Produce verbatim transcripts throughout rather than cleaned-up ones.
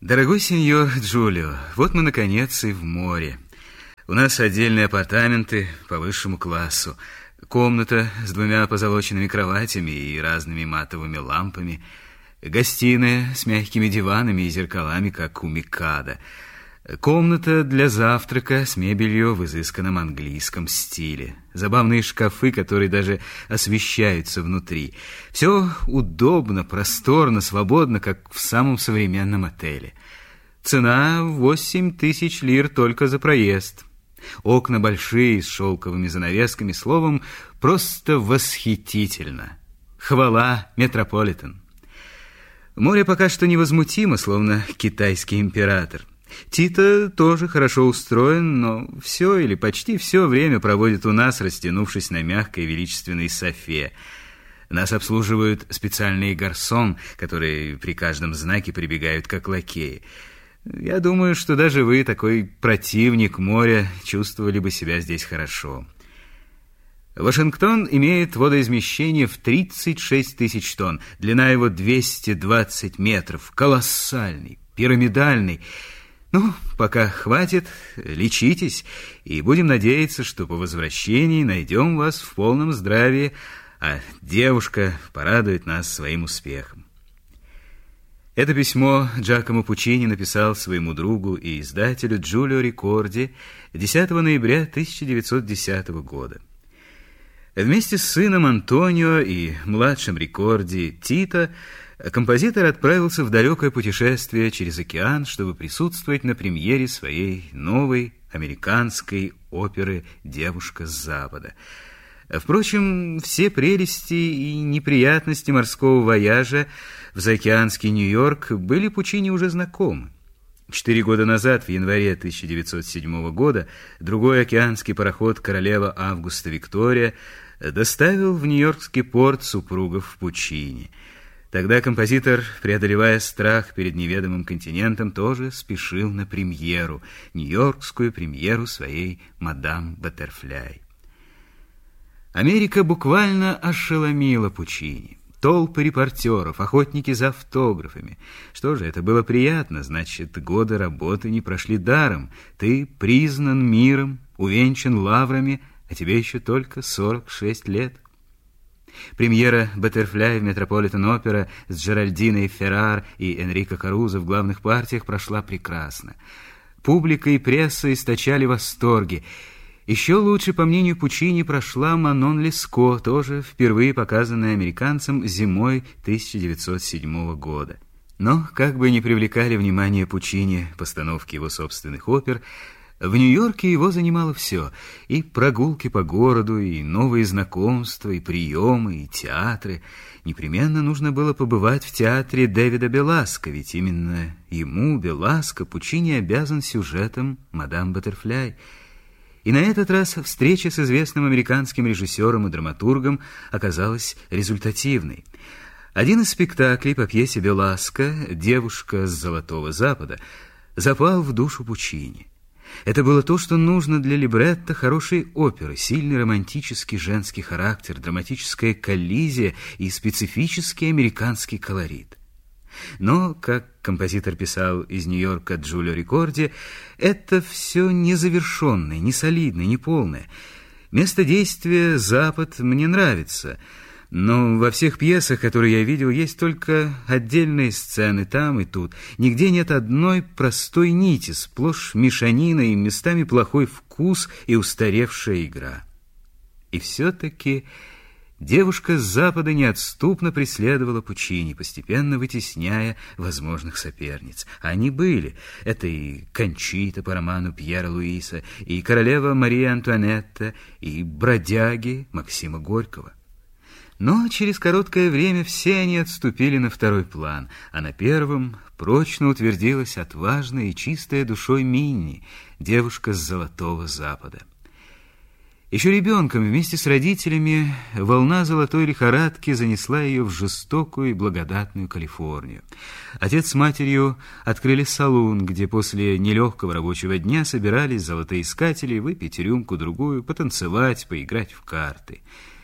Дорогой сеньор Джулио, вот мы, наконец, и в море. У нас отдельные апартаменты по высшему классу. Комната с двумя позолоченными кроватями и разными матовыми лампами. Гостиная с мягкими диванами и зеркалами, как у Микадо. Комната для завтрака с мебелью в изысканном английском стиле. Забавные шкафы, которые даже освещаются внутри. Все удобно, просторно, свободно, как в самом современном отеле. Цена восемь тысяч лир только за проезд. Окна большие, с шелковыми занавесками. Словом, просто восхитительно. Хвала, Метрополитен. Море пока что невозмутимо, словно китайский император. Тито тоже хорошо устроен, но все или почти все время проводит у нас, растянувшись на мягкой величественной софе. Нас обслуживают специальные гарсон, которые при каждом знаке прибегают как лакеи. Я думаю, что даже вы, такой противник моря, чувствовали бы себя здесь хорошо. Вашингтон имеет водоизмещение в тридцать шесть тысяч тонн, длина его двести двадцать метров, колоссальный, пирамидальный. Ну, пока хватит, лечитесь, и будем надеяться, что по возвращении найдем вас в полном здравии, а девушка порадует нас своим успехом. Это письмо Джакомо Пуччини написал своему другу и издателю Джулио Рикорди десятого ноября тысяча девятьсот десятого года. Вместе с сыном Антонио и младшим Рикорди Тито композитор отправился в далекое путешествие через океан, чтобы присутствовать на премьере своей новой американской оперы «Девушка с Запада». Впрочем, все прелести и неприятности морского вояжа в заокеанский Нью-Йорк были Пуччини уже знакомы. Четыре года назад, в январе тысяча девятьсот седьмого года, другой океанский пароход «Королева Августа Виктория» доставил в нью-йоркский порт супругов Пуччини. Тогда композитор, преодолевая страх перед неведомым континентом, тоже спешил на премьеру, нью-йоркскую премьеру своей «Мадам Баттерфляй». Америка буквально ошеломила Пуччини. Толпы репортеров, охотники за автографами. Что же, это было приятно, значит, годы работы не прошли даром. Ты признан миром, увенчан лаврами, а тебе еще только сорок шесть лет. Премьера «Баттерфляй» в Метрополитен-опера с Джеральдиной Феррар и Энрико Карузо в главных партиях прошла прекрасно. Публика и пресса источали восторги. Еще лучше, по мнению Пуччини, прошла «Манон Леско», тоже впервые показанная американцам зимой тысяча девятьсот седьмого года. Но, как бы ни привлекали внимание Пуччини постановки его собственных опер, в Нью-Йорке его занимало все: и прогулки по городу, и новые знакомства, и приемы, и театры. Непременно нужно было побывать в театре Дэвида Беласко, ведь именно ему, Беласко, Пуччини обязан сюжетом «Мадам Баттерфляй». И на этот раз встреча с известным американским режиссером и драматургом оказалась результативной. Один из спектаклей по пьесе Беласко «Девушка с Золотого Запада» запал в душу Пуччини. Это было то, что нужно для либретто хорошей оперы: сильный романтический женский характер, драматическая коллизия и специфический американский колорит. Но, как композитор писал из Нью-Йорка Джулио Рикорди, это все незавершенное, не солидное, не полное. Место действия Запад мне нравится, но во всех пьесах, которые я видел, есть только отдельные сцены там и тут. Нигде нет одной простой нити, сплошь мешанина и местами плохой вкус и устаревшая игра. И все-таки «Девушка с Запада» неотступно преследовала Пуччини, постепенно вытесняя возможных соперниц. А они были. Это и Кончита по роману Пьера Луиса, и королева Мария Антуанетта, и бродяги Максима Горького. Но через короткое время все они отступили на второй план, а на первом прочно утвердилась отважная и чистая душой Минни, девушка с Золотого Запада. Еще ребенком вместе с родителями волна золотой лихорадки занесла ее в жестокую и благодатную Калифорнию. Отец с матерью открыли салон, где после нелегкого рабочего дня собирались золотоискатели выпить рюмку-другую, потанцевать, поиграть в карты.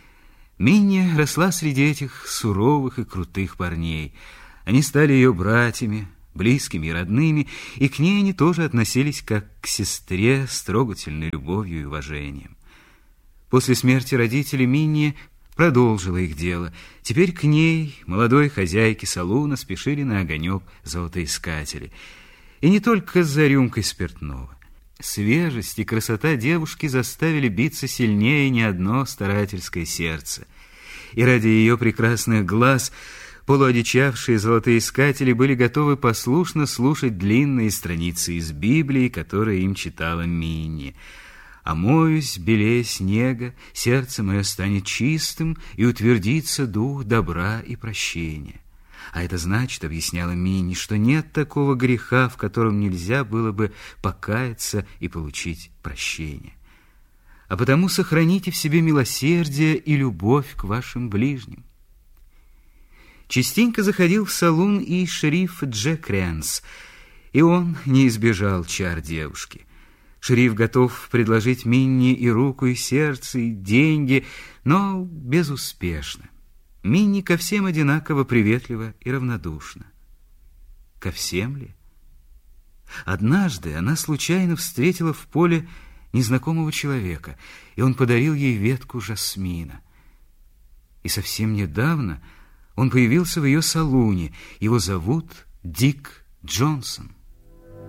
Минни росла среди этих суровых и крутых парней. Они стали ее братьями, близкими и родными, и к ней они тоже относились как к сестре с трогательной любовью и уважением. После смерти родителей Минни продолжила их дело. Теперь к ней, молодой хозяйке салуна, спешили на огонек золотоискатели. И не только за рюмкой спиртного. Свежесть и красота девушки заставили биться сильнее не одно старательское сердце. И ради ее прекрасных глаз полуодичавшие золотоискатели были готовы послушно слушать длинные страницы из Библии, которые им читала Минни. «Омоюсь белее снега, сердце мое станет чистым, и утвердится дух добра и прощения». А это значит, объясняла Минни, что нет такого греха, в котором нельзя было бы покаяться и получить прощение. А потому сохраните в себе милосердие и любовь к вашим ближним. Частенько заходил в салун и шериф Джек Рэнс, и он не избежал чар девушки. Шериф готов предложить Минни и руку, и сердце, и деньги, но безуспешно. Минни ко всем одинаково приветлива и равнодушна. Ко всем ли? Однажды она случайно встретила в поле незнакомого человека, и он подарил ей ветку жасмина. И совсем недавно он появился в ее салуне. Его зовут Дик Джонсон.